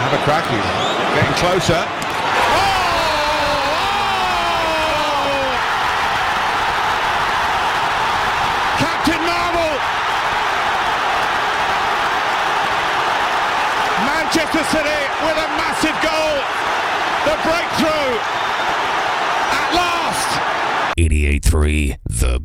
have a crack. He's getting closer. Captain Marvel! Manchester City with a massive goal. The breakthrough at last. 88.3 The